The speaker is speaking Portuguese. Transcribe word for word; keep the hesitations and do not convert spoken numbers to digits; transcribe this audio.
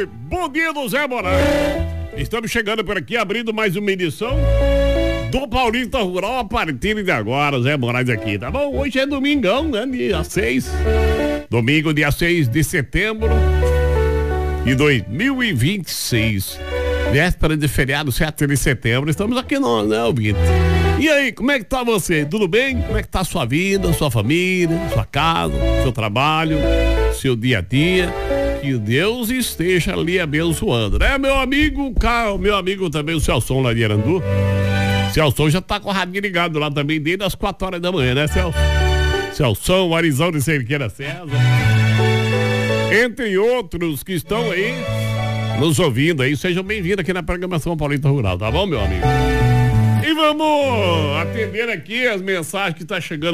aquele bom dia do Zé Moraes. Estamos chegando por aqui, abrindo mais uma edição do Paulista Rural a partir de agora, Zé Moraes aqui, tá bom? Hoje é domingão, né? Dia seis. Domingo, dia seis de setembro de dois mil e vinte e seis. Véspera de feriado, sete de setembro. Estamos aqui nós, né, ouvinte? E aí, como é que tá você? Tudo bem? Como é que tá a sua vida, sua família, sua casa, seu trabalho, seu dia a dia? Que Deus esteja ali abençoando, né, meu amigo Carl, meu amigo também, o Celso lá de Arandu. Celso já tá com o radinho ligado lá também, desde as quatro horas da manhã, né, Celso? Celso, Arizão de Cerqueira César. Entre outros que estão aí nos ouvindo aí, sejam bem-vindos aqui na programação Paulista Rural, tá bom, meu amigo? E vamos atender aqui as mensagens que tá chegando